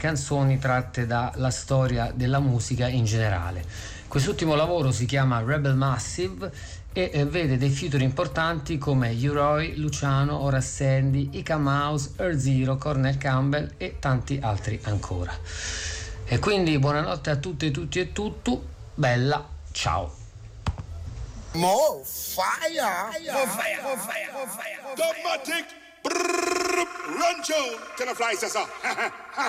canzoni tratte dalla storia della musica in generale. Quest'ultimo lavoro si chiama Rebel Massive e vede dei feature importanti come U-Roy, Luciano, Horace Sandy, Ika Mouse, Earth Zero, Cornel Campbell e tanti altri ancora. E quindi buonanotte a tutte, tutti e tutto, bella, ciao. More fire! More fire! More fire! More fire! Dogmatic, Rancho, can I fly, sir?